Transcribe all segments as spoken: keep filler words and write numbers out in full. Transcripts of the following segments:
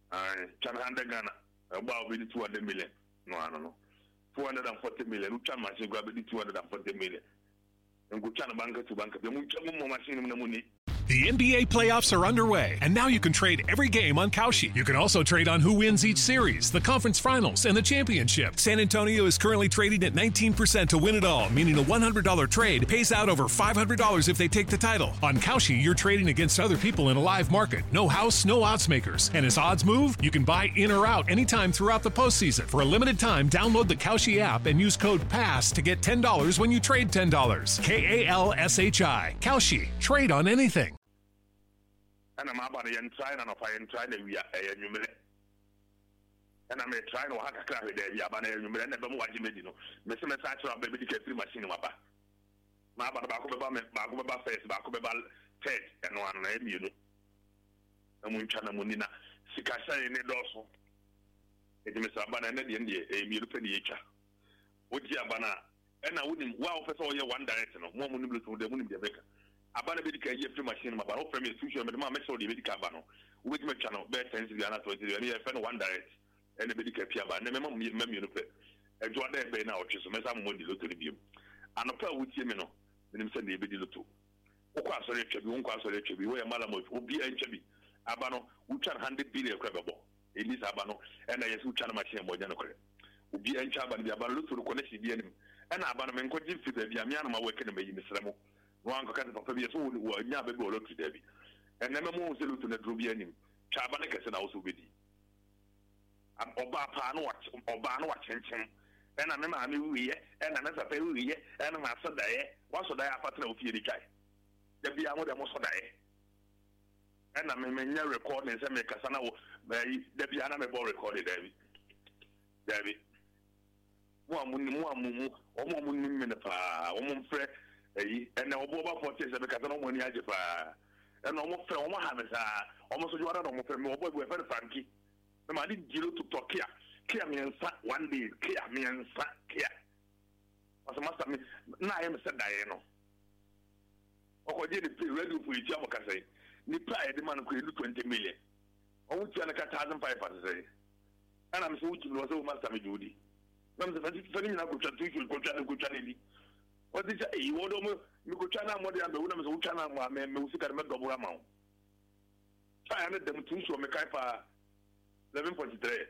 ai chan hande Ghana about be two hundred million no I don't know two hundred forty million u chan machine go be two hundred forty million and go chan bank to bank be mu mu machine na money. The N B A playoffs are underway, and now you can trade every game on Kalshi. You can also trade on who wins each series, the conference finals, and the championship. San Antonio is currently trading at nineteen percent to win it all, meaning a one hundred dollars trade pays out over five hundred dollars if they take the title. On Kalshi, you're trading against other people in a live market. No house, no odds makers. And as odds move, you can buy in or out anytime throughout the postseason. For a limited time, download the Kalshi app and use code PASS to get ten dollars when you trade ten dollars. K A L S H I. Kalshi. Trade on anything. And I'm about to try and if I try to be a number. And I'm trying to hack a crack with the Yabana number and never watch me. Mister Message of baby get three machine. My Bakubaba, Bakubaba face, Bakubaba Ted, and one name, you know. And when Chana Munina, Sikasa in the dorsal. It is Mister Abana and the India, a European nature. What Yabana, and I wouldn't wow for all your one direction of one moon to the moon be a baker. Abana medical year machine, but all from your future, but my message the medical bano, which my channel, bear tends to be another one direct, and the medical piaba, and the member memory, and what they pay now, which is a message more to review. And a pair with Yemino, then him send the video to. Oquaso Chebi, one quaso Chebi, where Malamo will be a Chebi, Abano, which are hundred billion credible, in this Abano, and I assume China machine more than a credit. Will be a chab and the Abano to connect the enemy, and Abano and continue to the Yamiana working in the Mister one can for years old who are never go to Debbie. And never more to the Drubianim. Chabanicus and also with you. And Oba Pano watch, Obano watching, and I'm a new year, and another pay year, and I'm a Sunday, what's the partner of the guy? The Biamo de Mosodai. And I'm a mere recording and make a son of the Biana Mebo recorded, Debbie. Debbie. One moon, one moon, or one moon minute, one friend. And now over forty is because I don't want to and almost almost almost you are almost mobile with very funky. The man did you to talk here. Clear me and sat one day, clear me and sat here. As a master, now I am said Diana. Or did it play ready for each other? Say, Nipa, the man could do twenty million. I would tell a thousand five hundred say. And I'm so to was over Master Judy. I'm the first thing I could try to go to good channel. What is it? You want to go China more than the woman who China music and make double amount. I had them to show me Kaipa eleven point three.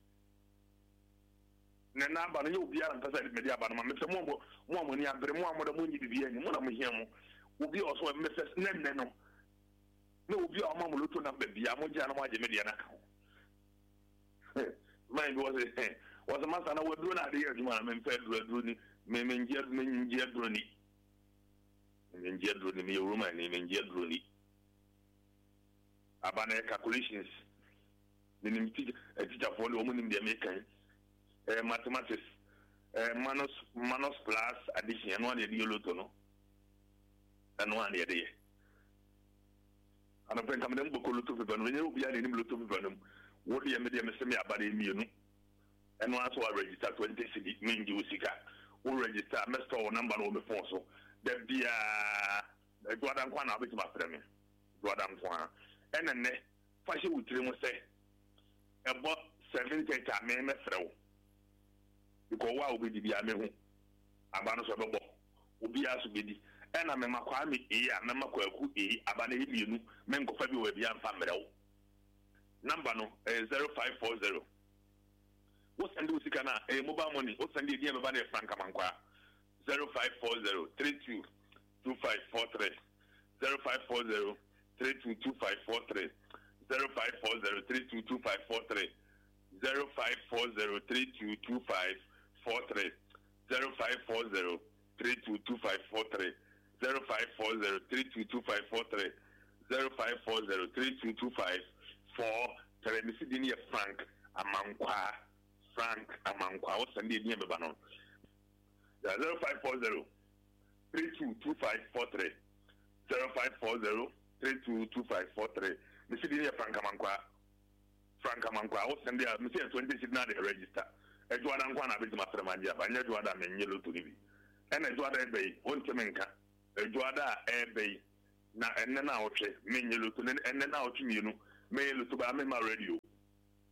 Nana, but you be on the media, but I'm more more money and the more the money to be any one of me here will be also a Missus Neno. No, be our mamma look to number the Amojana media account. Mine was a was a master I would do not hear to my men fed with Menjed Menjed Bruni. Menjed Bruni, Roman, Menjed Bruni. Abana calculations. The teacher for the woman in the American mathematics. Manos Manos plus addition, one year Lotono. And one year day. And a friend coming to Bocolutu, when you be in Lutu, what the medium semi about immune. And once I register twenty city, mean you seek who register Mister number on the phone. So there be a Guadan Kwana with my friend. Guadan Kwana. And then, fashion with him say about seven thirty, I may mess through. Because why would be the Amehu? Abanos of the ball. Will be as with the and I'm a Makwami, a Mamaku, a Abane, Menko February, and Famero. Number no zero five four zero. What's and do Sikana, a mobile money, what's and the name of Franca Manqua? zero five four zero three two two five four three zero five four zero three two two five four three zero five four zero three two two five four three zero five four zero three two two five four three zero five four zero three two two five four three zero five four zero three two two five four three zero five four zero three two two five four three. This is Frank Amankwa. Frank Amankwa. What's the name of Banon? zero five four zero three two two five four three zero five four zero three two two five four three. This is Frank Amankwa. Frank Amankwa. What's the name? Mister twenty six now they register. Eduardo Nkwana bit my friend Mandia. But Eduardo men yellow to live. And Eduardo Bay. One Temenka. Eduardo Bay. Na and then now okay. Men yellow to and then now to me you know. Men yellow to buy my radio.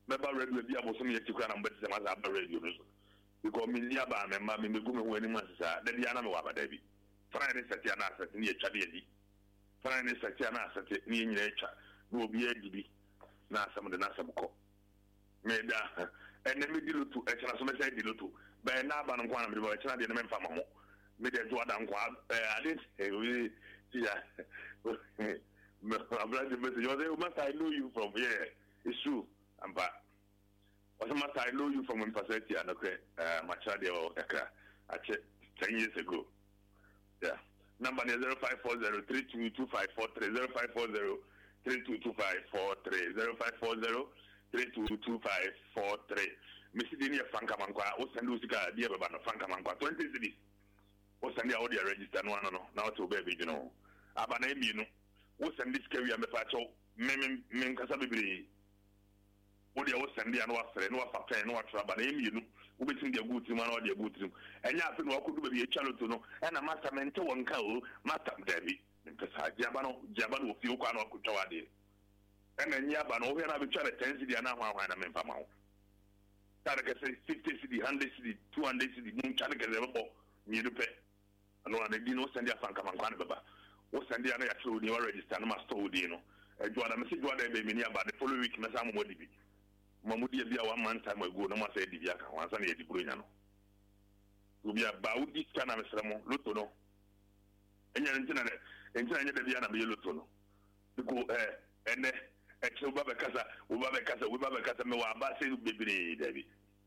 meba radio bi aboso me yeti kwa na mbeti se ma za ba radio no so because me ni aba me ma me megu me ho ani ma sisa da dia na me wa ba da bi Friday Saturday na asate ni etwa de adi Friday Saturday na asate ni nyina etwa no obi agibi na asam de na asam ko me da ene me di lutu e chana so me say di lutu ba na aba no kwa na me ba chana de na me mfa ma mo me de do ada nkwa eh ade eh we ya me abla de me you say must I know you from here it's true and but what must I know you from Impaseti and okay uh machade o kakra ache ten years ago yeah number zero five four zero three two two five four three zero five four zero three two two five four three zero five four zero three two two five four three Missi Dinia Franka Mankwa, O Sandusika, dear Babano Franka Mankwa, twenty cities. O Sandia audio register no no now to baby, you know. Abanemi, you know. O Sandis carry and the pacho, Mem Mencasabi. O the O Sandia no affair, no affair, no Trabanemi, you know. Who between the good man or the good room. And you have to walk to be a child to know, and a master mentor one cow, Master Debbie. Because Jabano, Jabano, few can or Kutawadi. And then Yabano, when I will try to ten city and now I am in Pamau. Taraka say fifty city, one hundred city, two hundred city, Moon Chanaka level, near the pay. And one of the Dino Sandia Fankaman Baba. O Sandia actually never registered, Master Dino. And you are a message what they may near about the following week, Massamo Modibi. Mamudi be one man time ago, no more say Diaka, once on the Bruno. To be about this kind of Samo, Lutono. And you're internet, internet, the Diana be Lutono. To go, eh, and Exo Baba Casa, Ubaba Casa, Ubaba Casa, Moa Bassi, baby, Debbie.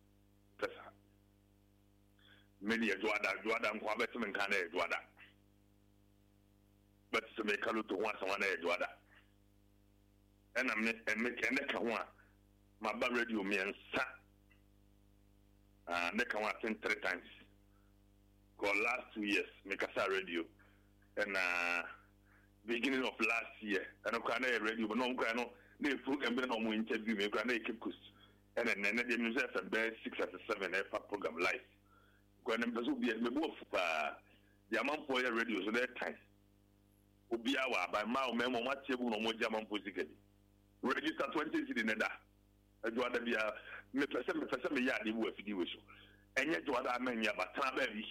Many a Duada, Duada, and Quabetum and Cane, Duada. But to make a little once on one Duada. And I'm and make a neck one. My bad radio me and sa. And neck one thing three times. For last two years, make a sa radio. And uh beginning of last year, and I can't radio, but no, I know. They put and no more interview me, and they keep cus. And then they music and bear six at seven F program live. When I'm supposed to be at the wolf, the amount for your radio, so that time. Ubiawa by Mao Memo, what table no more German position. Register twenty city in that. I do other be a me person, me person, me yard, you will figure with you. And yet, what I mean, but Tabavi.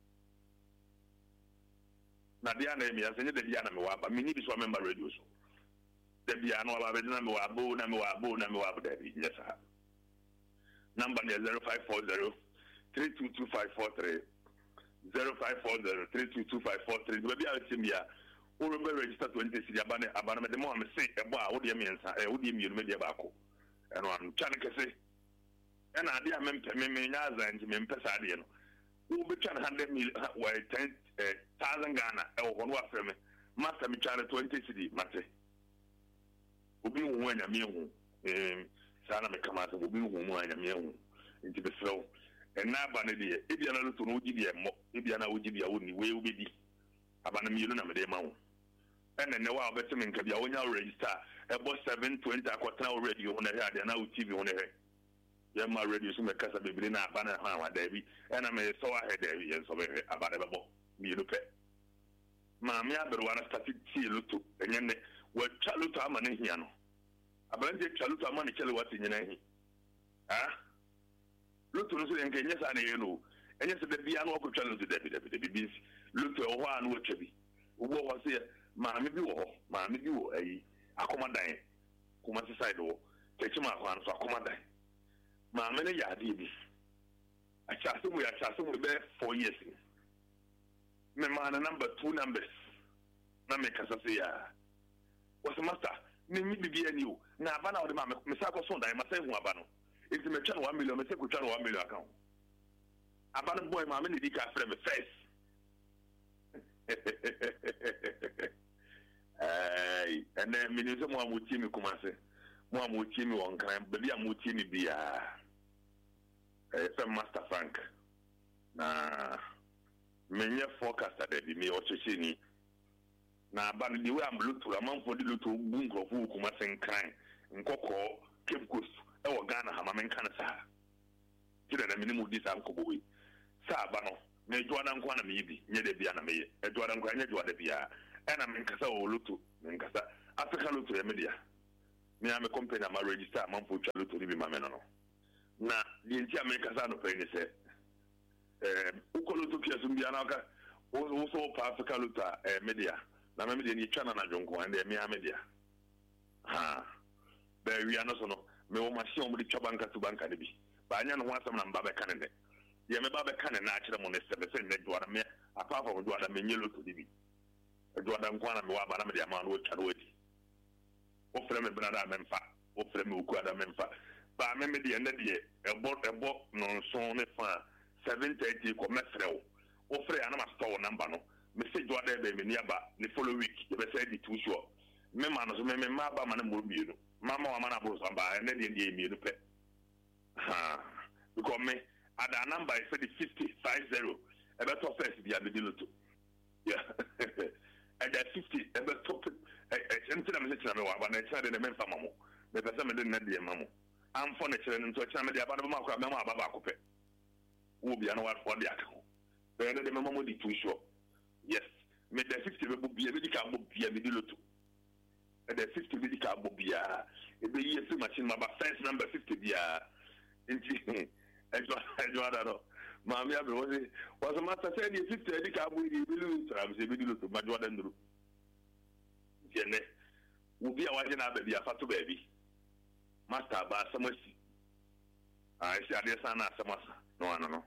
Now, the enemy has any the enemy, but me need to remember radio. The piano of the number of Abu Namu Abu Namu Abu Dhabi. Yes, sir. Number zero five four zero three two two five four three zero five four zero three two two five four three. Maybe I'll see me. Who will register twenty city abane abane the more I say about what you mean, sir. What do you mean, media bako? And one trying to say, and I did a member, me Naza and me Pesadiano. Who be trying to hundred million, why ten thousand Ghana or one was from me. Master me trying twenty city, Mate. Ubi wanya mihu, eh, sana me kamasa ubi wanya mihu, into the flow. And now, Banadi, if you are not to know Gidia, if you are not Gidia, wouldn't we will be Abanamiluna Medemau. And then now, better men can be only register about seven twenty a quarter radio on the head and now T V on the head. Yama radio to make us a baby in a banner, David, and I may saw a head and so about a ball. Me look at Mamma, but one started to see Lutu, and then what Chaluta Manihiano. A blended Chaluta Mani tell what's in your name. Ah? Lutu and yes, I know. And yes, the piano of challenge to Debbie, the babies. Lutu or one would be. Who was here? Mammy, you or Mammy, you a commandant. Come side door. Take him out for commandant. Mamma, ya did. I trust him, we are trusting with there four years. My man, number two numbers. Nameka say, what's the master? Name be a new. Now, Bana or the Mamma, Misako Sonda, I must say, Wabano. It's a channel one million, I say, channel one million account. Abana boy, Mamma, the car from a face. And then, Minister, one would see me come and say, one would see me one crime, but the Amutini be a Master Frank. Nah, many forecaster that me or Chini. Now, but the way I'm looked to a month for the little boom of who come and crime, and Coco, Cape Coast, or Ghana, Hamaman Canasa. Kid at a minimum this uncle boy. Sabano, may Jordan Kwana maybe, near the Biana May, a Jordan Kwana, you are the Bia, and I'm in Casa or Lutu, in Casa, Africa Lutu, Emilia. me am a company am register man for chalo to be mameno no na the entire America sa no pay ni say eh ukolo to kia zumbi anaka also pa Africa luta eh media na media ni twa na jonko and me media ha be wi anoso no me wo machine mo di twa banka to banka de bi ba anya no ho asem na mba be kan ne ye me ba be kan na akire mo ne se be se ne duara me apart from duara me nyelo to di bi duara nkwana me wa ba na me de ama no twa no odi o frɛ me brada memfa o frɛ me oku ada memfa ba me me de ne de ebo ebo no so ne fa seven thirty ko me frɛ o o frɛ ana ma store number no message wa da be me ni aba ni follow week e be say di too sure me ma no so me me ma ba ma na mo bi no mama wa ma na bo so ba ne de de mi no pe ha because me ada number is the fifty fifty e be to first bi abediloto yeah and that fifty e be top enti na me se me wa ba na kira de me mfa mamo me pese me de na de mamo am for na kira nto kira me de aba na ma kwa me ma aba ba ko pe wo bia na wa for de aka ho be na de me mamo di too sure yes me de fifty be bia me di ka bo bia me di loto e de fifty be di ka bo bia e be yes machine ma ba first number fifty bia enti e jo e jo ada no ma me abi wo se was master say di fifty di ka bo di bi loto am se be di loto ma jo ada nduru yene ubi a waje na baby afato baby master ba samasi ah isi ade sana samasa no ano no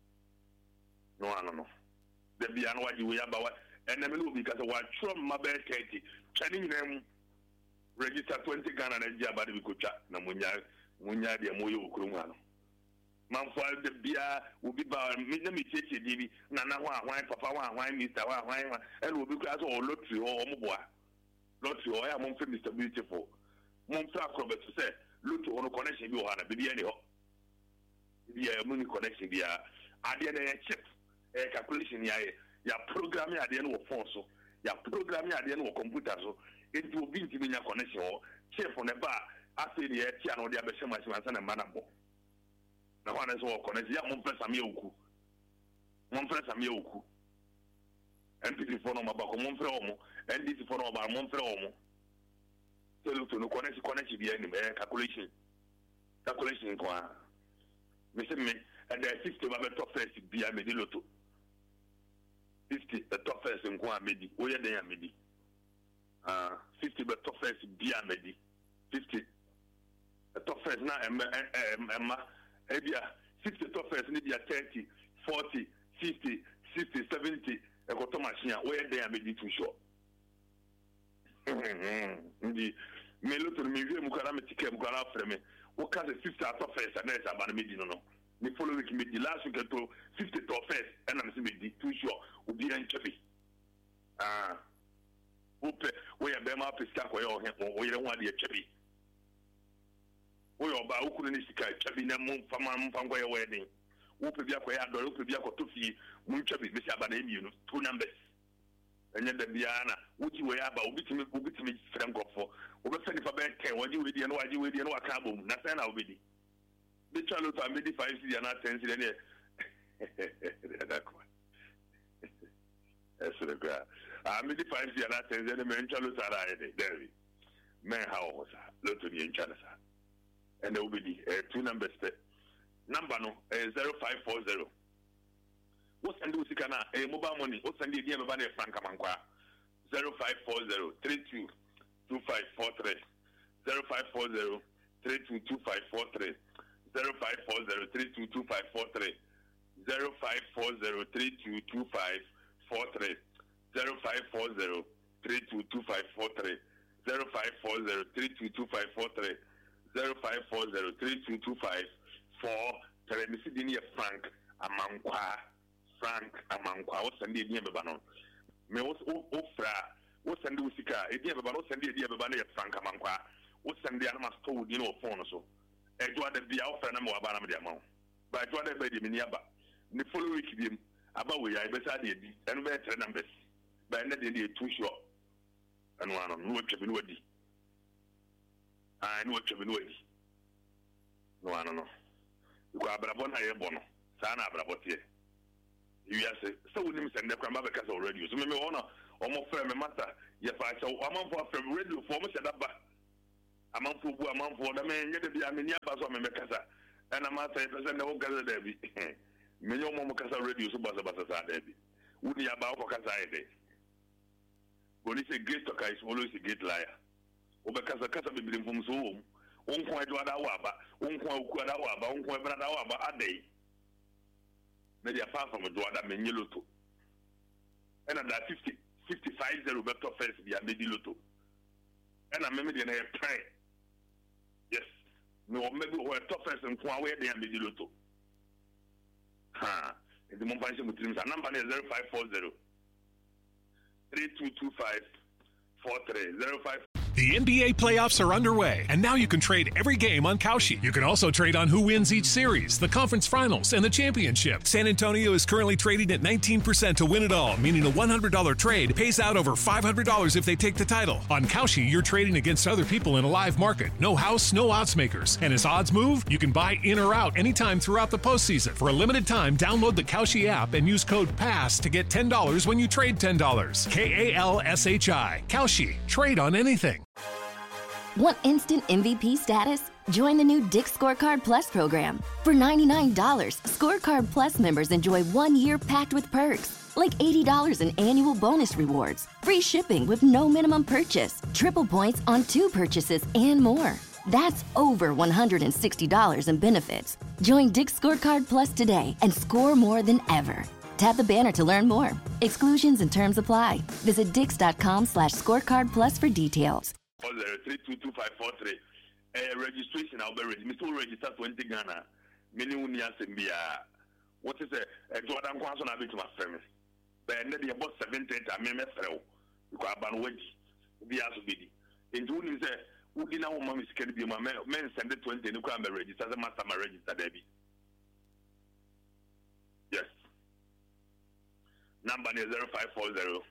no ano no de bia no waje we aba wa ene me no bi ka se wa trom ma be thirty twani nyina register twenty Ghana na ji aba de bi ko twa na munya munya de mo yo okuru mu ano man fo de bia ubi ba me na me cheche di bi na na ho ahwan papa ho ahwan mister ho ahwan ene obi ko aso o lottery ho o mo boa lottery o ya mo mfe Mister Beautiful mo mfe acrobat say lottery ono connection bi o ha na bibia ni ho bibia mo ni connection bia ade na ya chip eh calculation ya ya program ya ade no phone so ya program ya ade no computer so enti obi nti nya connection o chip ne ba afi ni ya tia no de abehye machine ansa na mana bo na ho na so connection ya mo mfe samia oku mo mfe samia oku N P C for no mabako mo mfre omo N D C for no ba mo mfre omo so look to no connect connect bi any eh calculation calculation kwa me say me and the fifty ba be top first bi a me di loto fifty the top first nkwa me di wo ye den ya me di ah fifty be top first bi a me di fifty the top first na em em e bia fifty top first ni bia thirty forty fifty sixty seventy e ko to machine wo ye den abedi too sure ndi me loto me vie mu kala me tike mu kala freme wo ka se fifty top first na e aba na me di no no ni follow week me di last week to fifty top first and na me di too sure obi en chebi ah ope wo ye be ma pesika ko ye o he wo ye ho ade chebi wo yo ba ukuru ni sika chebi na mu fama mfango ye wedding wo pe bia ko ya do wo pe bia ko to fi mu chebi be si aba na emi no two numbers enye da bia na wo ji we aba obitimi obitimi frankofo wo be fani fa be ten wo ji we di no wa ji we di no wa ka bom na sai na obedi be chalo to amedi five cedi na ten cedi ne d'accord eso le gra amedi five cedi na ten cedi me chalo sara ede there men ha o sa lo to ni enchana sa and obedi eh two numbers te number no eh zero five four zero what send you sikana eh mobile money what send you dey baba na franka mankwa zero five four zero three two two five four three zero five four zero three two two five four three zero five four zero three two two five four three zero five four zero three two two five four three zero five four zero three two two five four three zero five four zero three two two five four three zero five four zero three two two five four three Mister Dini Frank Amankwa Frank Amankwa what send you beba no me wo ofra wo send you sika e dia beba no send you dia beba no Frank Amankwa wo send you na store di no phone so e do ada bia ofra na me wa ba na me dia ma ba do ada ba di me ni aba ni follow week bi aba we ya be sa de di enu be three numbers ba na de de too sure anu ano no twa bi no wadi ah no twa bi no wadi no ano no ko abrabo na ye bono sa na abrabo tie you say so we nim send the kwamba be kasa radio so me me wona omo frɛ me master ye fa cha o amon for frɛ radio for mo se da ba amanfo bu amanfo da me nye de bia me ni aba so me mekasa ana ma say person na wo gaza da bi me nyo mo kasa radio so basa basa sa da bi wuni aba ko kasa ide boni se great talker is always a great liar obe kasa kasa be bilim fum so won onko edo ada wa ba onko aku ada wa ba onko ebra da wa ba adai me dia fa from do ada me nye loto ena da fifty fifty-five zero better first bia me di loto ena me me dia na e pray. Yes. No, maybe we're tough as and Kuaway they and the Loto. Ha, the Mumbai Muslims are number zero five four zero three two two five four three zero five. The N B A playoffs are underway, and now you can trade every game on Kalshi. You can also trade on who wins each series, the conference finals, and the championship. San Antonio is currently trading at nineteen percent to win it all, meaning a one hundred dollars trade pays out over five hundred dollars if they take the title. On Kalshi, you're trading against other people in a live market. No house, no odds makers. And as odds move, you can buy in or out anytime throughout the postseason. For a limited time, download the Kalshi app and use code PASS to get ten dollars when you trade ten dollars. K A L S H I. Kalshi. Trade on anything. Want instant M V P status? Join the new Dick's Scorecard Plus program. For ninety-nine dollars, Scorecard Plus members enjoy one year packed with perks, like eighty dollars in annual bonus rewards, free shipping with no minimum purchase, triple points on two purchases, and more. That's over one hundred sixty dollars in benefits. Join Dick's Scorecard Plus today and score more than ever. Tap the banner to learn more. Exclusions and terms apply. Visit dix.com slash scorecard plus for details. three two two five four three. Uh, registration, I'll be ready. Me to register twenty Ghana. Many unia sembia. What is a Jordan Kwanson a bit my friends? But maybe about seventy, I may mess around. Because I'm on wedge. Be as biddy. In June, is a Udina woman is can be my men send it twenty. You can be registered as a master my register, Debbie. Yes. Number is zero five four zero.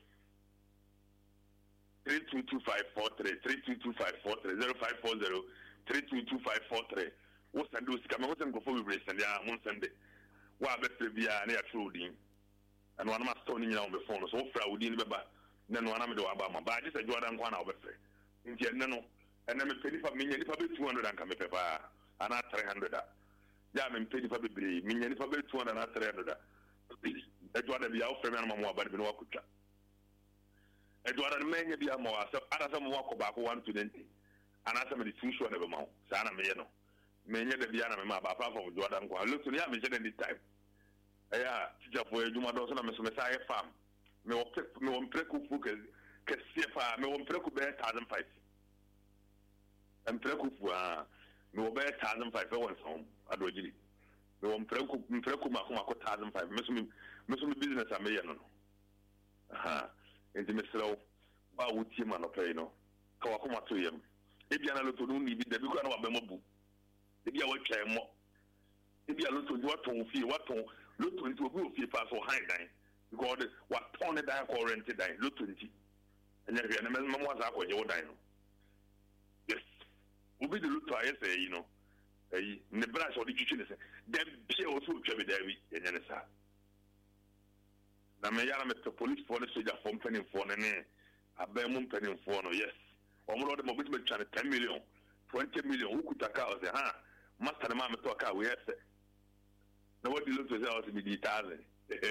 three two two five four three three two two five four three zero five four zero three two two five four three. What's and do scam? What's and go for we and yeah, one Sunday. What better be a near true dean? And one of my stoning on the phone, so fra within the bar. Then one of the Obama, but I just a Jordan one over three. In General, and I'm a penny for me, probably two hundred and come paper, and not three hundred. Yeah, I'm penny for the million, probably two hundred and three hundred. That's what I'll be out for my mom, but no kucha. Edward many be a more, so other some walk back one to twenty. And I some of the two short of a mount, Sana Mayano. Many of the Biana Maba, apart from Jordan, look to the Amazon this time. Yeah, just for Juma Dawson, Miss Messiah farm. Me won't preku focus, Kessifa, me won't preku bear thousand five. And preku, me will bear thousand five for one's home, at Rogili. Me won't preku, preku Makuma thousand five. Miss business, I may know. Aha. Into Mister Ba would team and pay no. Kawakuma to him. If you are not to do me, the Bukan of Bemobu. If you are what care more. If you are not to do what to feel, what to look into a group, if I saw high dine. Because what tone die or rented die, look to it. And then the man was up when you dine. Yes. Will be the look to I say, you know. In the branch of the kitchen, then be also Chevy Davy and Yenesa. Na me yana met the police for the soldier from penny for ne a bemum penny for no yes. One of the mobile channel ten million, twenty million, who could take out the ha master the mamma talk out we have said. Now what you look to say out to be the thousand.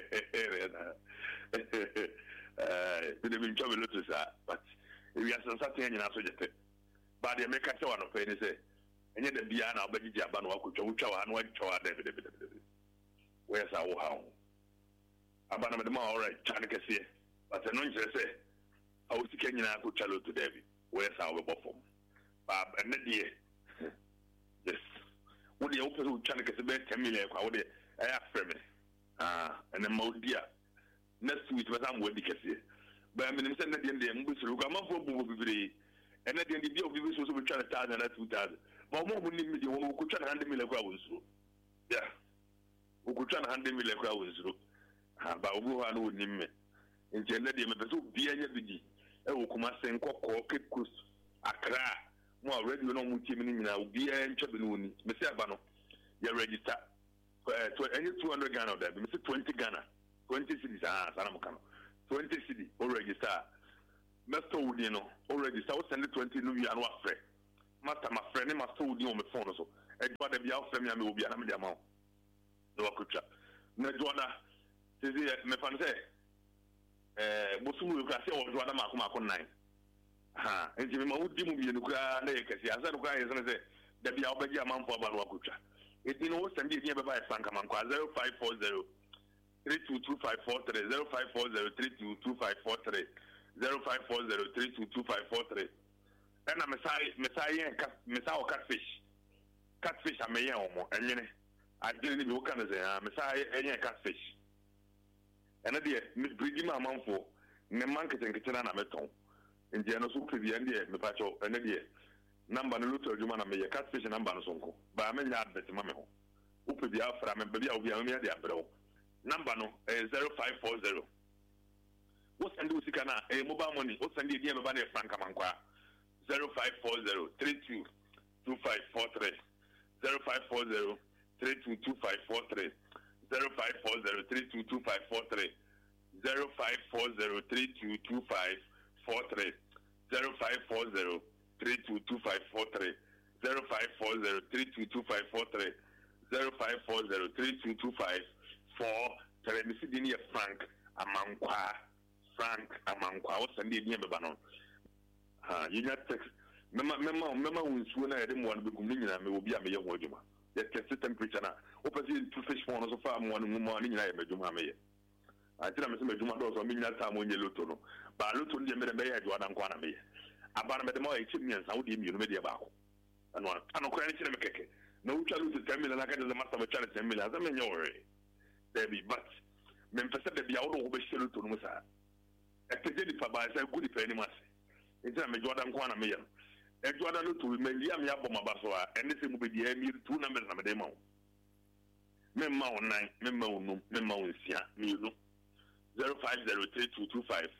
Uh the been trouble to say, but if you are something in our subject. But the make a one of penny say, and yet the Biana Betty Japan walk with Chow and white Chow David. Where's our home? Abana the all right, Chanika say, but the non say, I was taking a good chalo to David. Where's our bottom? Bob and the dear. Yes. Would the open Chanika say ten million? I would have family. Ah, and the more dear. Next week was I'm with the Cassie. But I mean, send the Indian Bush, Rugama for Bubby, and at the end of the year, we was trying to thousand and two thousand. But more would need me, who could try to hand me like I was. Yeah. Who could try to hand me like I was. Ba obu ha no onim me nje na de me beso bia nya bidi e wo kuma sen kokko kekus Accra mo already no mu team ni nyina bia ntwa be no oni me se aba no ya register eh to any two hundred Ghana of that me se twenty Ghana twenty cities ah sana mo kano twenty city o register mesto wudi no o register o send twenty no wi anu afre master my friend my phone on my phone so e do da bia ofrem ya me obi na me dia ma no wakutwa na do da sisi me fan say eh bosumu kra se o do da ma ko ma ko nine ha enti me ma wudi mu bi no kra na ye kesi asa no kra ye se say da bia obaji amanfo aba no wakutwa eti no send e be ba franka man kwa zero five four zero three two two five four three zero five four zero three two two five four three zero five four zero three two two five four three and I'm a Messiah Messiah catfish catfish I may omo and I didn't even look at the Messiah any catfish and I did Miss Bridget my mom for the market and kitchen and meton in the end of the end the pacho and the number no to you man may catfish and number sonko but I mean that better mamma who put the after I'm baby I'll be on the abro number no zero five four zero what's and do sikana a mobile money what's and the name of a frank amankwa zero five four zero three two two five four three zero five four zero three two two five four three zero five four zero three two two five four three zero five four zero three two two five four three zero five four zero three two two five four three zero five four zero three two two five four three zero five four zero three two two five four three Mister Dini Frank Amankwa Frank Amankwa what's and the name of Banon ha you not text mema mema mema unsuo na yede mo an be gumi nyina me obi a me ye ho adwuma ye test temperature na opasi two fish phone so fa mo an mo an nyina ye medwuma me ye atira me se medwuma do so me nyina ta mo nye loto no ba loto ndi me de me ye adwa dan kwa na me ye abana me de mo ye chim nyansa wo de mi no me de ba ko ano ano ko ni chire me keke na utwa loto ten million na ka de master me chale ten million za me nye ore debi but me mpese de bia wo do wo be shelo to no sa e teje di fa ba sa good pe ni mas enti na me Jordan kwa na me ye e Jordan no to me liam ya bo mabaso a ene se mu be di emi two numbers na me de ma wo me ma wo nine me ma wo no me ma wo nsia me no zero five zero three two two five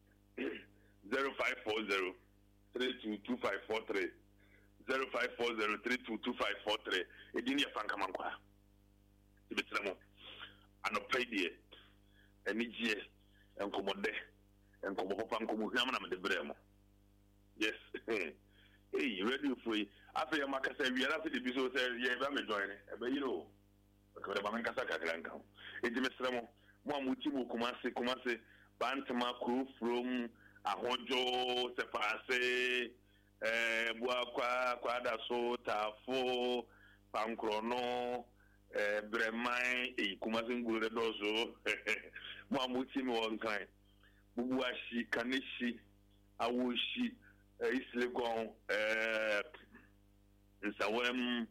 zero five four zero three two two five four three zero five four zero three two two five four three e di ni fanka mankwa e betremo anopay die enije enkomode enkomo papa nkomo hwam na me de bremo yes hey ready for afa ya makasa wi ara fi de bi so say ye ba me join e be yiro ko de ba men kasa kakra nka e di mesremo mo amuti mo kumase kumase bantama crew from ahojo sepase eh bua kwa kwa da so tafo pankrono eh bremai e kumase ngure dozo mo amuti mo nkan bubuashi kaneshi awoshi islegon eh nsawem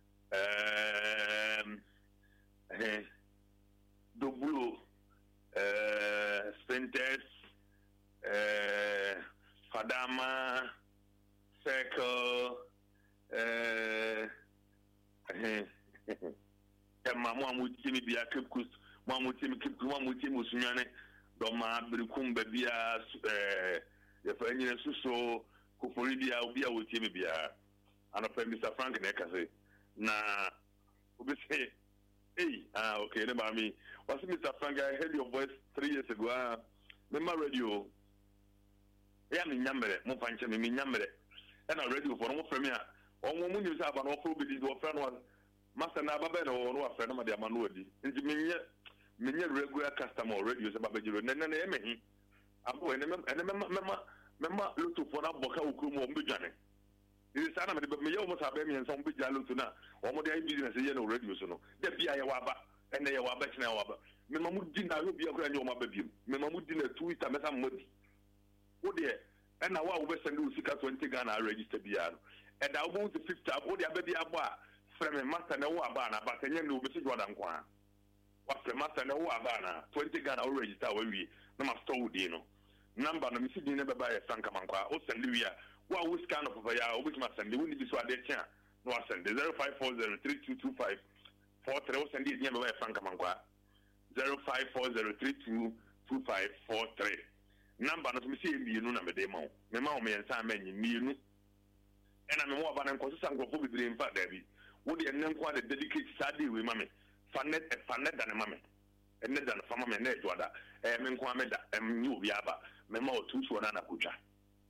eh eh doblo eh spentes eh fadama circle eh eh ma mo amutimi bia kepkus mo amutimi kepkus mo amutimi osunyane do ma brikum ba bia eh ya fa nyina suso kufuri bia obi a wotimi bia anopa Mister Frank na kase na obi say hey ah okay ne ba mi was Mister Frank I heard your voice three years ago ah me ma radio ya mi nyamere mo fanche mi nyamere e na radio for mo frame a o mo mu nyi sa ba no for obi di do fra no master na baba na o no afra na ma de amano odi nti me nye me nye regular customer radio se baba jiro ne ne ne me hi abo ene me ene me me mema lotu for na boka okuru mo mbedwane ni sana me me ye mo sabe me nsa mbedja lotu na o mo dey business ye na radio so no de bia ye waba ene ye waba kina ye waba me ma mu di na yo bia kura nye o ma babiem me ma mu di na Twitter me sa modi wo de ena wa wo be send usika twenty Ghana register bia no e da wo fifty wo de abedi abo a frame master na wo aba na ba tenye no be se Jordan kwa wa frame master na wo aba na twenty Ghana wo register wo wi na ma store wo di no number no misi di ne baba ya Frank Amankwa o send wi a wa wo scan of ya o bituma send we ni so ade tia no send zero five four zero three two two five four three o send di ne baba ya Frank Amankwa zero five four zero three two two five four three number no misi mi nu na me de ma o me ma o me nsa ma nyi mi nu ena me mo aba na nkoso san grofo bibire mfa da bi wo de enen kwa de dedicate sade we ma me fanet fanet da ne ma me enne da na fama me na ejoda eh me nko ameda em nyu bi aba me ma o tuso na na kutwa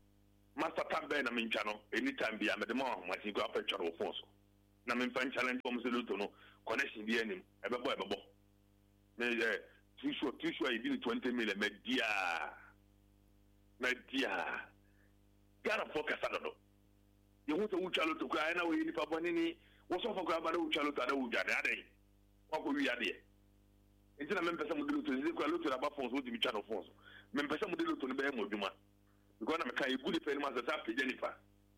master tambe na minchano anytime be am the mo machine go approach your phone so na me fan challenge from Luto no connection be anim e be boy be bo me eh too sure too sure you did twenty million me dia me dia Ghana focus ado you want to uchalo to cry na we ni papa ni wo so for grab na uchalo to ada uja de ade wa ko wi ade enti na me pesa mo Luto ni ko Luto na ba phone so di mi channel phone so me pesa mo Luto ni be mo djuma because na me kai good pe ni ma sa pe Jennifer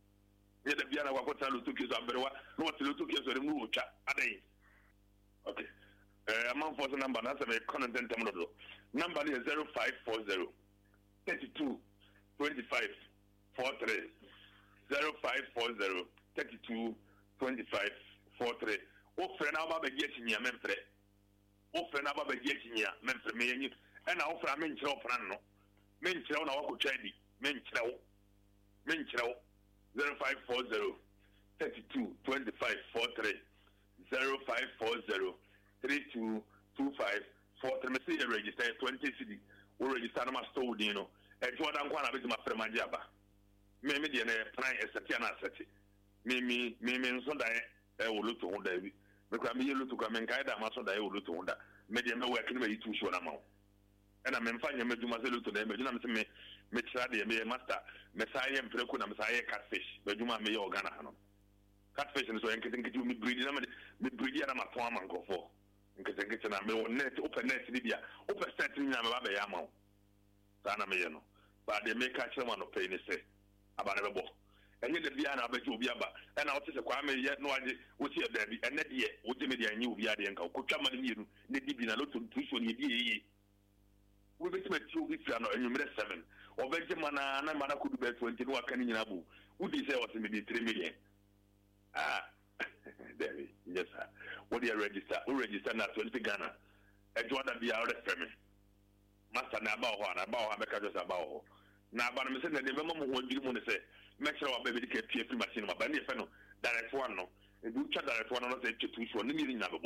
ye da bia na wa ko ta Luto ki so aberewa no what Luto ki so re mu ucha ade okay eh amount for number na se me content tem do number is zero five four zero thirty-two twenty-five forty-three zero five four zero thirty-two twenty-five forty-three o fre na ba be ye chinya memfre o fre na ba be ye chinya memfre me yin e na o fre me nkyere o fran no me nkyere na wa ko twadi me nkyere wo me nkyere wo zero five four zero thirty-two twenty-five forty-three zero five four zero thirty-two twenty-five forty-three me say you register twenty cedi o register na ma store din no e Jordan kwa na be ma frema jiaba me me de na plan eseti na aseti me me me me nso da e wo Luto ho da bi me kwa me ye Luto kwa me nkai da ma so da e wo Luto ho da me de me work ni me yitu show na ma e na me mfa nya me duma se Luto da me duna me se me me tira de me master me sa ye mpreku na me sa ye catfish me duma me ye organa hano catfish so enkete nkete me breed na me me breed na ma to amanko fo nkete nkete na me net open net ni bia open set ni na me ba be ya ma sana me ye no ba de me ka chema no pay ni se aba na be bo enye de bia na abaji obi aba e na wote se kwa me ye no age wote e da bi ene de ye wote me de anyi obi ade nka ko twa ma ni mienu ne di bi na Luto tuso ni di ye we be me ti obi fia no enwumre seven obeje mana na mana kudu be twenty no aka ni nyina bu udi se wote me di three million ah there yes sir what do you register who register na twenty Ghana e Jordan bia o refeme master na ba ho na ba ho ameka just ba ho na ba na me se na de be mo ho diri mu ne se me chere wa be be ke P F machine ma ba ne fe no direct one no e du cha direct one no se chetu so ni mi nya be bo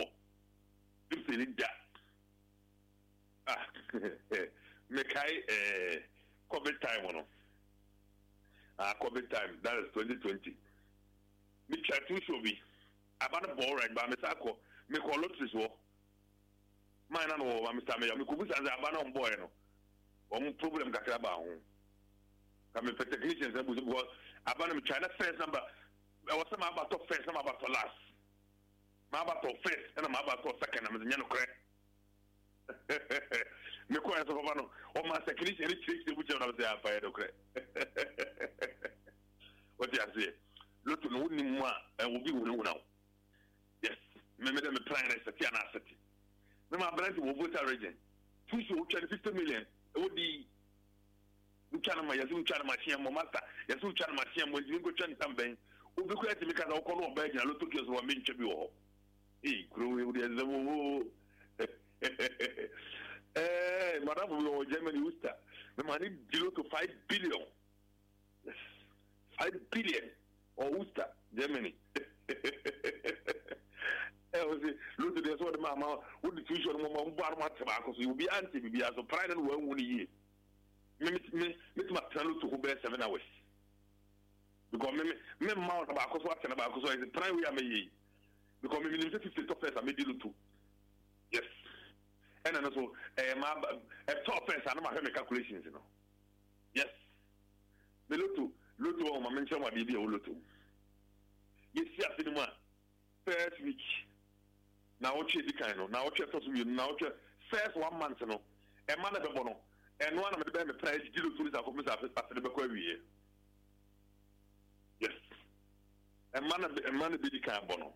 if se ni da ah me kai eh COVID time no ah COVID time that is twenty twenty me chere tu so bi aba na ball right ba me sa ko me ko lottery so mine na no Mister Mayor me ko busa za aba na on boy no o mu problem kakra ba ho ka me technicians e busa because aba na me China first number e was some about top first number about last ma about top first and ma about top second na me nya no kre me ko eso ba no o ma technician e trick e busa na be afa e do kre what you say Luto no ni mu a e wo bi wo no na yes me me me plan e seti na seti me ma brand wo voter region two so fifty million e wo di uchana ma yazu uchana ma tia mo master yazu uchana ma tia mo zingo chan tamben obi ko eti me kaza wo kono oba gina Luto keso wa me nche bi wo eh kuro we de zamo eh madam wo Germany usta me mani dilo to five billion yes five billion or usta Germany eh o se Luto de so de mama wo di tuition mo mo bar ma taba ko so you be anti bi so pride no wa woni yi me me me ma tano to go be seven hours because me me ma na ba ko so atena ba ko so is pride we am yi because me me fifty top first am di Luto yes and and so eh ma eh top first am ma me calculations no yes me Luto Luto o ma mention wa bibi o Luto yes ya finuma first week na o che di kan no na o che to so na o che first one month no e ma na be bono e no na me be me price di Luto za ko me sa fa fa be ko awie yes e ma na e ma na be di kan bono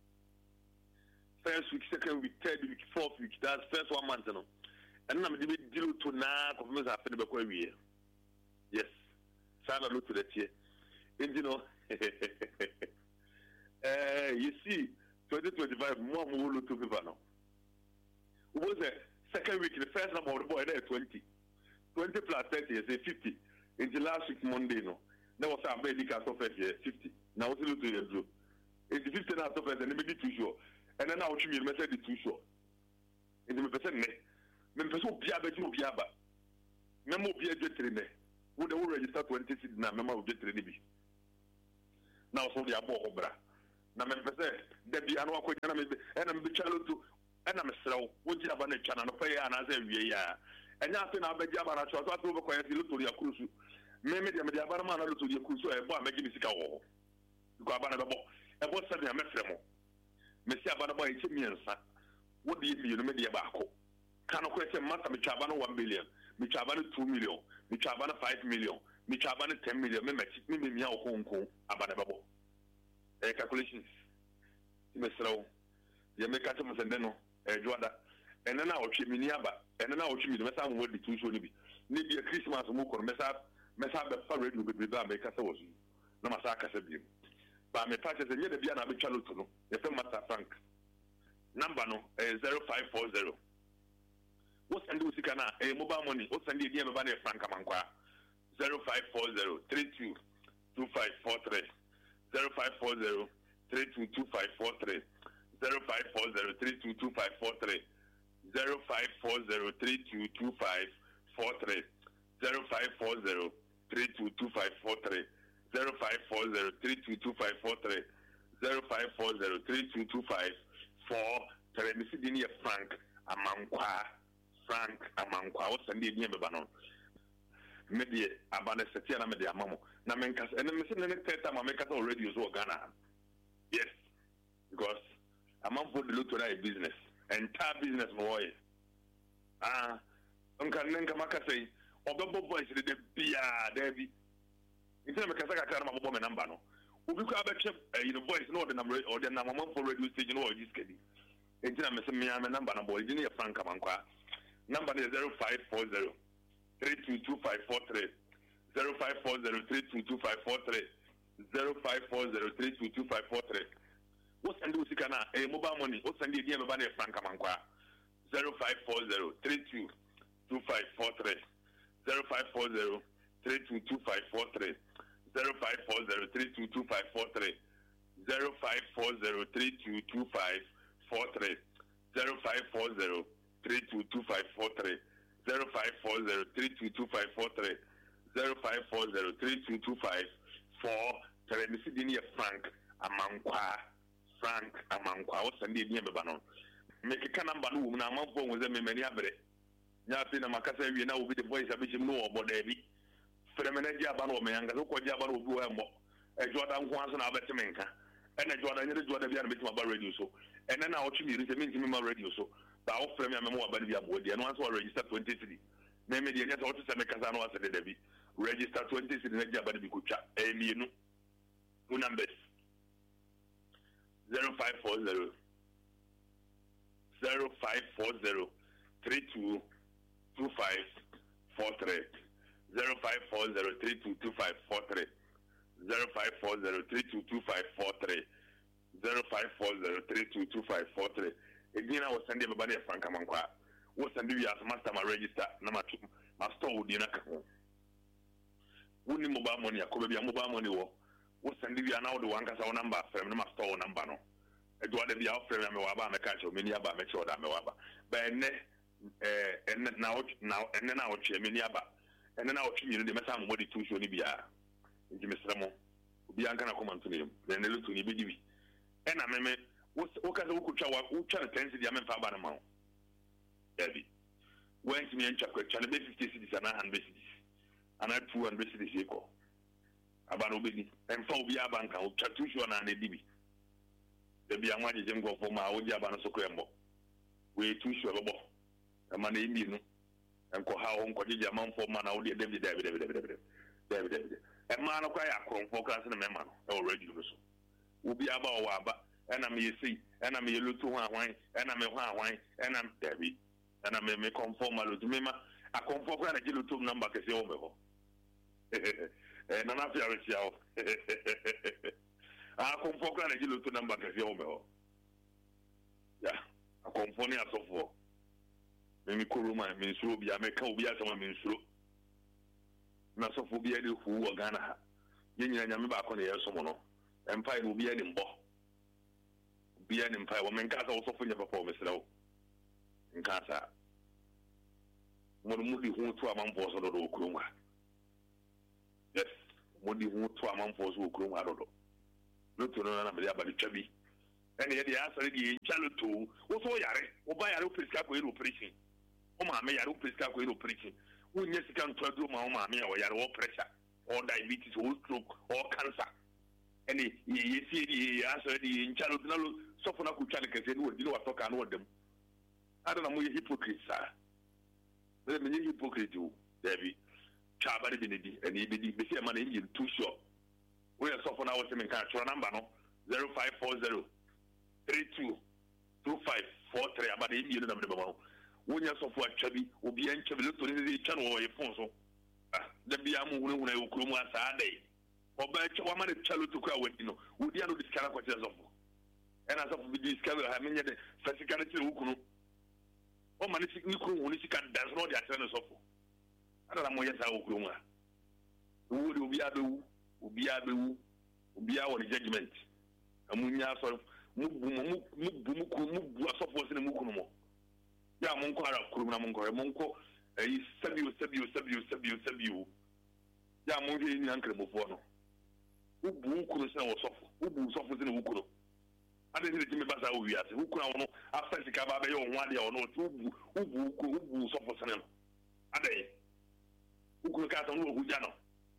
first week second week third week fourth week that's first one month no and na me be di Luto na ko me sa fa be ko awie yes sana Luto de tie you know eh you see twenty twenty-five more more Luto people now was the second week the first number of the boy there twenty twenty plus thirty is fifty in the last week Monday no there was a baby cast of fifty now what's Luto you do in the fifty now of and maybe too sure and then now you message the too sure in the person me me person bia be ju bia ba me mo bia je trene would all register twenty cities na member of the trade. Now so the abo obra. Na member say there be anwa ko nyana me and am be chalo to and am sell would you have a channel no pay and as every year. And now na be jaba na so to go ko yesi to ya cruise. Me me de abana ma na to ya cruise e bo amegi mi sika wo. Ko abana be bo e bo se me fremo. Me si abana bo e chimi ensa. Wo di mi no me de ba ko. Kan ko se mata me chaba no one billion. Me chaba no two million. Me chaba no five million. Me chaba no ten million. Me me me me ya ko nko abana be bo. Eh calculations. Me srawo. Ye me ka temo sende no e joada. Ene na otwe mi ni aba. Ene na otwe mi me sa mo di two so ni bi. Ni bi Christmas mo ko me sa me sa be fa radio be be ba me ka se wo so. Na ma sa ka se bi. Ba me pa se nye de bia na be twalo to no. Ye fe Master Frank. Number no eh zero five four zero. What send you sikana eh mobile money. What send you be ba na Frank amankwa. zero five four zero three two two five four three. zero five four zero three two two five four three. zero five four zero three two two five four three. zero five four zero three two two five four three. zero five four zero three two two five four three. zero five four zero three two two five four three. zero five four zero three two two five four three. Mister Dini Frank Amankwa. Frank Amankwa. What's the name of Banon? Media Abane Setiana Media Mamo. Na menkas and then Mister Nene Teta Mameka already use Ghana. Yes. Because I'm on for the look to that business. Entire business boy. Ah, Uncle Nenka Maka say, Obobo boys did the Pia Devi. Instead of Kasaka Karama Boman Ambano. Ubi Kabachep, you know, boys know the number or the number for radio station or this kiddy. Instead of Mister Miam and number boy, Junior Frank Amankwa. Number is zero five four zero three two two five four three. zero five four zero three two two five four three. zero five four zero three two two five four three. What's and do Sikana, a mobile money, what's and the idea of Frank Amankwa? zero five four zero three two two five four three. zero five four zero three two two five four three. zero five four zero three two two five four three. zero five four zero three two two five four three. zero five four zero three two two five four three. zero five four zero three two two five four three. zero five four zero three two two five four three. Mister Dini Frank Amankwa. Frank Amankwa. What's the name of Banon? Make a cannon balloon. I'm on phone with them in many abre. Yasin Makasa, you know, with the boys of which you know about Debbie. Feminine Jabano, Mayanga, who called Jabano Buemo, a Jordan once an Abetimenka, and a Jordan, and a Jordan about radio so. And then I'll choose the means in my radio so. The offer me a memoir about the Abodi, and once I register twenty cities. Maybe the other authors and Casano as a Debbie. Register twenty cities in the Jabadi Kucha, a million. Two numbers zero five four zero zero five four zero three two two five four three. zero five four zero three two two five four three. zero five four zero three two two five four three. zero five four zero three two two five four three. Again, I was sending everybody a Frank Amankwa. Was sending you as master my register number two. My store would be in a couple. Wouldn't mobile money, I could be a mobile money war. Was sending you now the one cast our number from my store number. No, it was the outframe of Mawaba, Makacho, Miniaba, Metro, Mawaba. But and now, now, and then our chair, Miniaba. And then our community, the Massam, what it to show Nibia. Mister Ramo, Bianca, come to him, then they look to Nibi. And I mean, what's Okazuka, who try to tend to the Yaman Fabanamount? Debbie. Went to me and Chakra, Channel fifty cities and a hundred cities. And I two hundred cities equal. About obedience. And for Biabanka, Chatushu and a D B. The Biamadi Jim go for my old Jabana Socremo. We too sure of a man in and ko how on Kodija man for man out there, David, David, David, David, David, David. A man of Kayakron focus in a member already. Will be about Waba, and I'm a see, and I'm a little wine, and I'm a wine, and I'm David, and I may conform my little mema. I conform a little number because you're over. And I'm not very sure. I conform a little number because you're over. Yeah, I conform as of war. Mimi Kuruma, Minsru, Yameka, Biasama Minsru. Nasophobia, who are Ghana. Yin Yamaba on the air, someone. Empire will be an imbo. Be an empire. Woman Casa also for your performance. In Casa. One moody who to a man was on the Kuruma. modi hu to amanfo so okuru adodo loto no na me ya ba de twa bi ene ye de asare de chaloto wo so yare wo ba yare operation ko ero operation o ma me yare operation ko ero operation wo nye sika nto aduro ma o ma me ya wo yare wo pressure or diabetes or stroke or cancer ene ye ye si de asare de chaloto na lo so fo na ku twa ne kese ni wo di no wa toka no wodam ada na mo ye hypocrite sa me me ye hypocrite o Debbie Chabari Benedi and E B D B C man engine too sure. We are suffering our team in Canada number no zero five four zero three two two five four three about the Indian number. When you suffer Chabi, will be in Chabi to the channel or your phone. So the Biamu when I will come once a day. Or by Chawaman Chalo to cry with you know, would you know this kind of questions of and as of we discover how many the physicality who could oh man, it's Niku, can dance not the attendance of. Ada na moye sa okroma wo de obi abewu obi abewu obi a won judgment amunya so mu bu mu mu bu mu ku mu bu asofo se ne mu kunu mo ya mo nko ara kuru na mo nko mo nko eh sabiu sabiu sabiu sabiu sabiu ya mo je ni ankre mo fo no wo bu kunu se wo sofo wo bu sofo se ne wo kunu ade se me basa wo wiase wo kunu wono afasi ka ba be yo ho ade wono wo bu wo bu wo bu sofo se ne no ade ukuru ka so no oguja no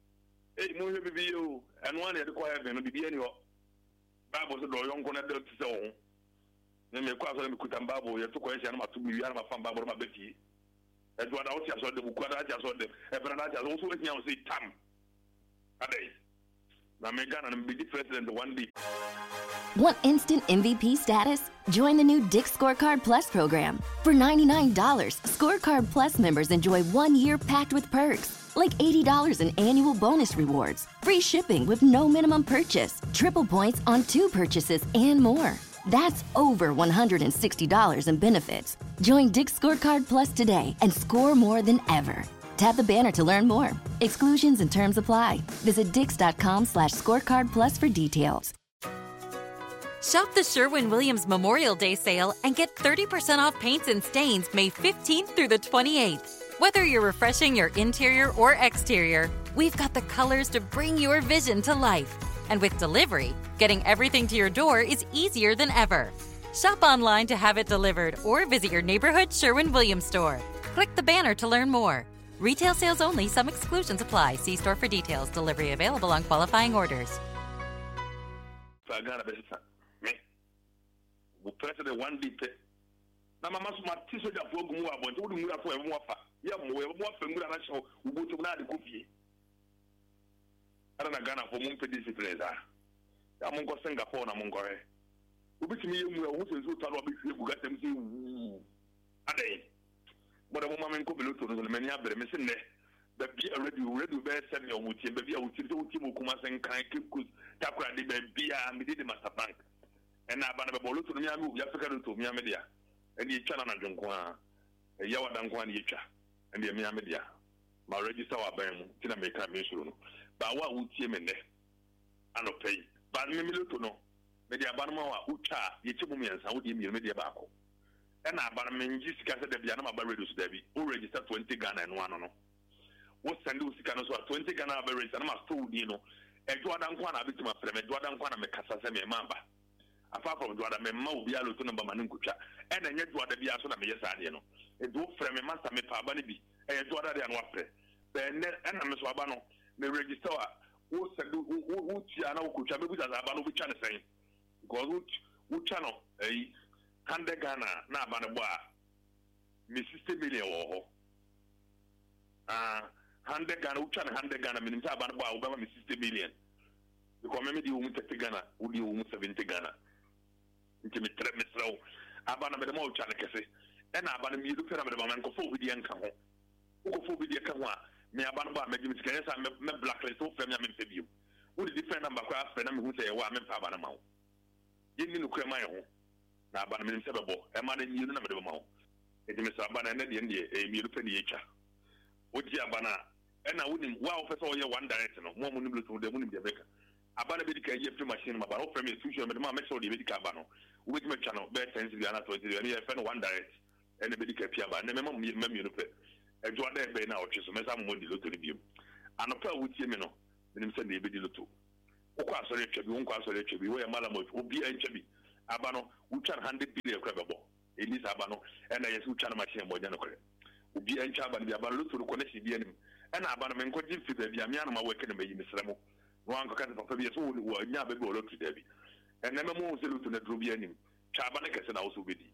eh mo he bibi o eno an e de ko heaven no bibi ani ho bible so do yonko na de tse wo ne me kwa so me kuta bible ye to ko ye na ma to bi wi na ma fam bible ma beti e do da o ti aso de buku da ti aso de e bra da ti aso so we nya o say tam adai na me Ghana na be the president one day. Want instant M V P status? Join the new Dick's Scorecard Plus program. For ninety-nine dollars, Scorecard Plus members enjoy one year packed with perks, like eighty dollars in annual bonus rewards, free shipping with no minimum purchase, triple points on two purchases, and more. That's over one hundred sixty dollars in benefits. Join Dick's Scorecard Plus today and score more than ever. Tap the banner to learn more. Exclusions and terms apply. Visit dix.com slash scorecard plus for details. Shop the Sherwin-Williams Memorial Day sale and get thirty percent off paints and stains May fifteenth through the twenty-eighth. Whether you're refreshing your interior or exterior, we've got the colors to bring your vision to life. And with delivery, getting everything to your door is easier than ever. Shop online to have it delivered or visit your neighborhood Sherwin-Williams store. Click the banner to learn more. Retail sales only. Some exclusions apply. See store for details. Delivery available on qualifying orders. The president one day. Na mama so ma ti so da fo gumu abon ti wo mu afo e mu afa ya mu e mu afa mu na so wo to na de kofie ara na Ghana fo mu pe discipline da ya mu ko Singapore na mu ngore obi ti mi ye mu e wo so so ta no be hwe ku gatem si wu adai boda mo ma men ko beloto no me ni abere me sin ne da bi already already be send me o mu ti be bi a wo ti wo ti mo kuma sen kan kekus takura de be bi a me de master bank and abana be beloto no mi ami ya Africa to mi ami dia and ye chana na jonko a e yawa dan ko an ye twa and ye mi ami dia ma register wa ban mu tina me ka me suru no ba wa wo tie me ne ano pay ba me mi loto no me dia ba no ma wa utwa ye chi mu mi ensa wo die mi me dia ba ko and abana me nji sika se da bia na ma ba reduce da bi wo register twenty Ghana no ano no wo send wo sika no so twenty Ghana ba register na ma store di no e jo dan ko na bitima frem e jo dan ko na me kasa se me mamba apart from Dwada, my mouth be able to number Manukucha, and then yet Dwada be also a yes, I know. A do frame a master me pabani, and Dwada and Wapre. Then, and I'm Miss Wabano, may register who said who Tiana Kucha, which is Abano, which channel saying, because which channel a hundred Ghana, now Banaba, Miss Sister Million or ah, hundred Ghana, which channel hundred Ghana, meaning Banaba, Obama, Miss Sister Million. Because maybe you won't take Ghana, would you won't seventy Ghana? Into me trap me slow. Abana me the more channel cafe. And Abana me look at the man go for with the uncle. Who go for with the Kawa? Me Abana, maybe Miss Kenneth, I'm a blacklist of family in you. Who is the friend number craft and who say, well, I'm in Pabana. You need to clear my own. Now, Abana means several, and man in you number of mouth. It is Abana and the India, a meal penny. What Abana? And I wouldn't wow for all your one direction, more money to the moon be a baker. Abana medical ye free machine ma ba o frame institution me ma make sure the medical ba no with me channel be ten cedi ana twenty cedi e fe one direct and the medical pia ba na me ma me me no pe e jo ada be na o twe so me sa mo di loto ni bi anopa wutie me no menim se na ebedi loto okwa asore twa bi wonko asore twa bi wo ya mala mo obi antwa bi aba no utwa one hundred billion kra bebo elisa aba no ena yes utwa na machine mo no kore obi antwa aba bi aba loto ko na hidi anim ena aba no menko ji fi bia mi ana ma weke na meyi misremo no anko ka papa bi so wo nya ba bi wo loto da bi ena me mo se loto na dro bi anim twa aba na kese na wo so bedi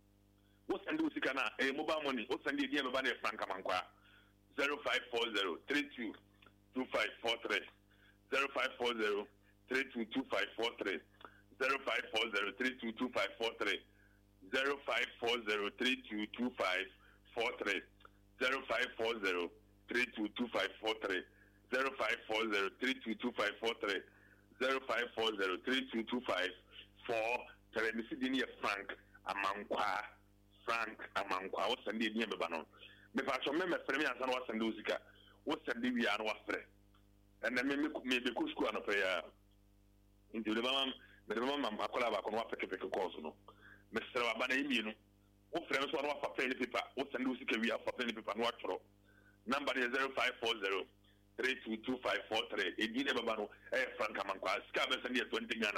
wo send wo sika na eh mobile money wo send e ba na franka mankwa zero five four zero three two two five four three zero five four zero three two two five four three zero five four zero three two two five four three zero five four zero three two two five four three zero five four zero three two two five four three zero five four zero three two two five four three zero five four zero three two two five four three Mister Dini Frank Amankwa Frank Amankwa wo sende ni be ba no me pa so me me frɛ me ansa na wo sende uzika wo sende wi an wo frɛ and me me me be ku school anɔpɛ ya nti le mama me mama mama akola ba kono wa peke peke course no me srɛ wa ba na yimi no wo frɛ me so na wa fa pen paper wo sende uzika wi afa pen paper no atoro number is zero five four zero three two two five four three edi ne baba no eh Frank Amankwa ska be sende twenty Ghana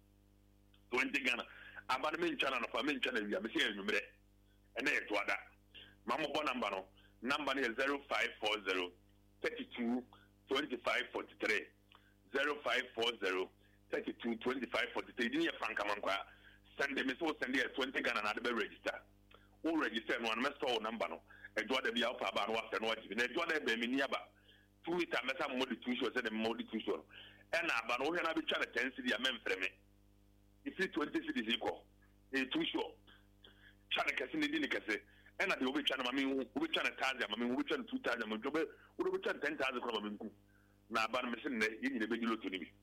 twenty Ghana aba na me nchana no fa me nchana wi me se enwumre ene eto ada mama bo number no number is zero five four zero three two twenty-five forty-three zero five four zero thirty two twenty-five forty-three didn't you Frank Amankwa send me so send you twenty Ghana na be register o register no na store number no e do da bia pa ba no after no ajibi na do da be me ni aba two weeks amesa mo di two show say the mo di two show e na aba no he na be twa na ten cedi amem frɛ me if it twenty cedis equal e two show twa na kase ni di ni kase ena de obi twa na mami obi twa na thousand mami obi twa na two thousand mo jobe obi twa na ten thousand ko mami nku na aba no mese ne yi ni be dilo to ni bi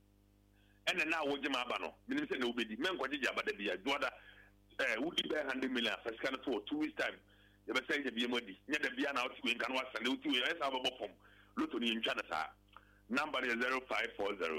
ena na wo je ma aba no mi ni se na obedi men ko je aba da bia doda eh wudi be one hundred million first kind for two weeks time ye be say je bi modi nya da bia na o ti kan wa sande o ti we esa aba bopom loto ni ntwa na sa number is zero five four zero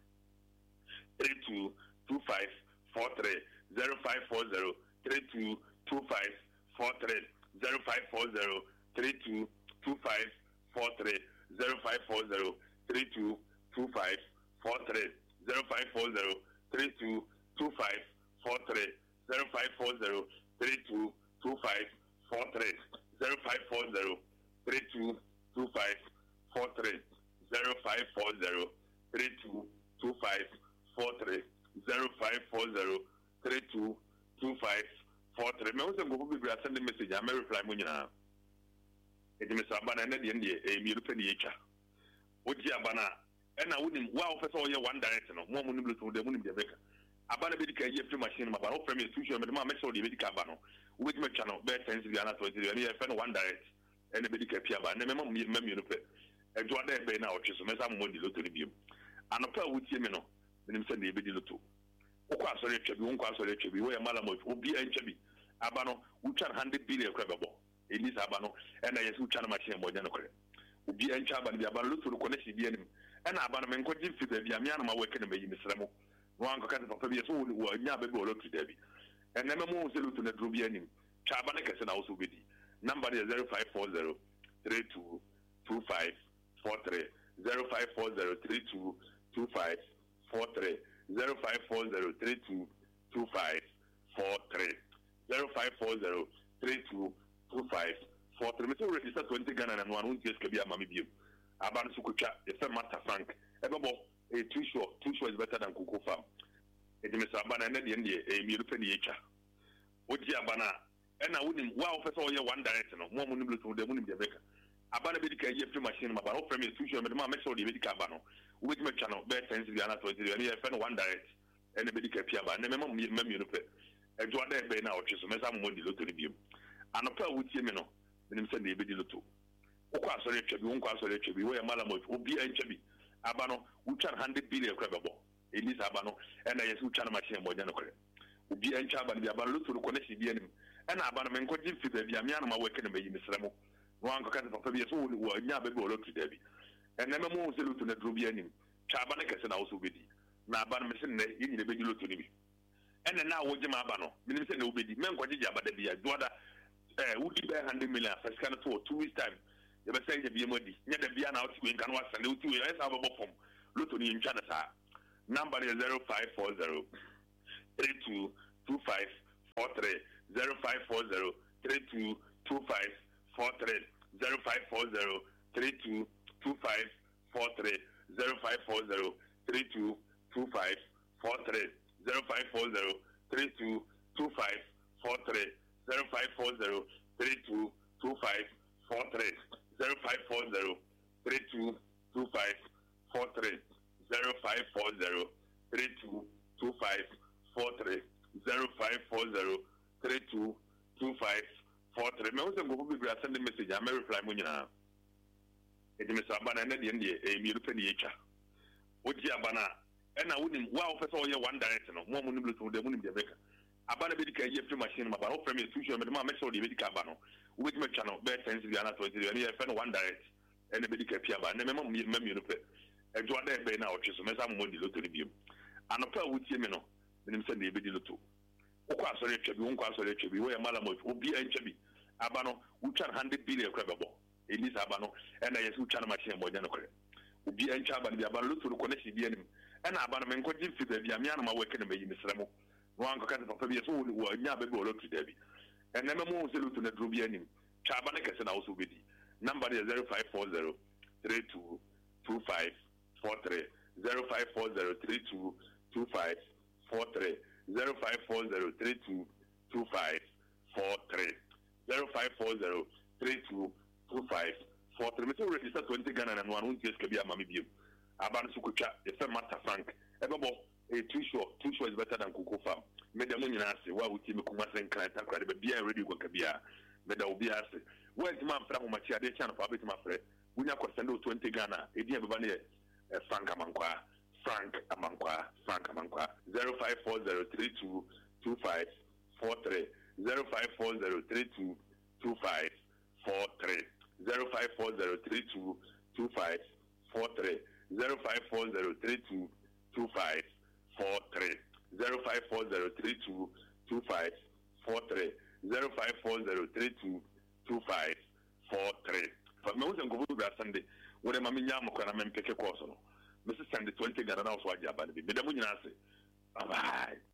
three two two five four three zero five four zero three two two five four three zero five four zero three two two five four three zero five four zero three two two five four three zero five four zero three two two five four three zero five four zero three two two five four three zero five four zero three two two five four three zero five four zero three two two five four three zero five four zero three two two five four three me wose go bi bia send message am reply mo nyina e di me saba na na de ndie e mi rupe ni echa oji abana e na wonim wa wo pese wo ye one direct no mo mo nim lu to de mo nim de beka abana be di ka ye free machine ma ba wo frame two show me ma me so de be di ka ba no wo ti me cha no be ten bi ana twenty bi e fe no one direct e na be di ka pia ba na me ma me mi rupe e do ada be na o chi so me sa mo di lo to ni bi anopa wo tie me no nim se na e be di lo to okwa asore twa bi wonko asore twa bi wo ya mala mo obi antwa bi aba no utwa one hundred billion kra bebo elisa aba no ena yes utwa na machine mo no kre obi antwa aba bi aba no to ko na hidi anim ena aba no menko ji fi ba bi amia na ma weke na meyi misremo no anko ka papa bi so wo nya ba bi wo lotu da bi ena me mo se lotu na dro bi anim twa aba na kese na wo so bedi number is zero five four zero three two two five four three zero five four zero three two two five four three zero five four zero three two two five four three zero five four zero three two two five four three. Me say register twenty Ghana and one won't just be a mami bio. Aban sukucha, it's a Master Frank. Ebabo, a too short, too short is better than Kuku Farm. It is Abana and the India, a European nature. Oji Abana, and I wouldn't wow for all your one direction, more money to the moon in the Becca. Abana Medica, you have machine, but all from me too short, but my message the Medica Bano. Which my channel, best sense the Anna twenty, and you have one direct, and the Medica Piaba, and the Mem Europe. E do ada be na o chiso mesa mo di loto ni biem anopa wutie me no menim se na e be di loto okwa asore twa bi wonko asore twa bi wo ya mala mo obi antwa bi aba no utwa one hundred billion kra bebo elisa aba no e na yesu utwa na machine mo nya no kre obi antwa aba bi aba loto ko na hidi anim e na aba no menko ji fi ba bi amia na ma weke na meyi misremo no anko ka papa bi so wo nya ba bi wo loto da bi e na me mo se loto na dro bi anim twa aba na kese na wo so bedi na aba no me se ne yi ni be di loto ni bi ene na wo je ma aba no minim se na obedi men ko je aba da bia do da eh wudi be one hundred million first kind for two weeks time You be saying be modi. Nya de bia na o ti nka no asale o ti we esa bo bofom. Loto ni ntwa na sa. Number is zero five four zero three two two five four three zero five four zero three two two five four three zero five four zero three two two five four three zero five four zero three two two five four three zero five four zero three two two five four three zero five four zero three two two five four three zero five four zero three two two five four three zero five four zero three two two five four three zero five four zero three two two five four three. Me wose go be send message I may reply mo nyina. E di me sabana na de ndie e mi rupe ni etwa. Oji abana e na wonim wa wo pese wo ye one direct no mo mo nim lutu de mo nim de beka. Abana be di ka ye free machine ma ba wo frame institution me de ma me se wo de be di ka ba no. Wo be twa no be ten bi ana twenty bi ye fe no one direct. E na be di ka pia ba na me ma mo me mi rupe. E jo ada be na o twe so me sa mo di lutu ni bi. Anopa wo tie me no. Me nim se na e be di lutu. Ukwa asore twa bi unkwa asore twa bi wo ye mala mo obi antwa bi abano utwa one hundred billion kwa bebo elisa abano ena yesu utwa na machine mo nyane kore obi antwa abano bi abano lutu ko na si bi anim ena abano men ko ji fi da bi amia na ma weke na meyi misremo no anko ka papa bi yesu wo nya be go lutu da bi ena me mo se lutu na dro bi anim twa abano kese na wo so bedi number is zero five four zero three two two five four three zero five four zero three two two five four three zero five four zero three two two five four three zero five four zero three two two five four three. Me say register twenty Ghana and one won't just be a mami biu. Aban sukucha, the same Master Frank. Ebabo, a too short, too short is better than Coco Farm. Me the money nasi, why would you make Kumasan client and credit, but be a ready work a beer. Me the obi ase. Where's man from Machia, the channel for a bit, my friend? We now cost twenty Ghana, a dear Bavani, Frank Amankwa, Frank Amankwa, Frank Amankwa, zero five four zero three two two five four three. Zero five four zero three two two five four three zero five four zero three two two five four three zero five four zero three two two five four three zero five four zero three two two five four three zero five four zero three two two five four three. But me won't go to Sunday. What am I mean? I'm going to make a course. Missus Sunday twenty Ghana was what you're about to be. But I'm going to say, bye bye.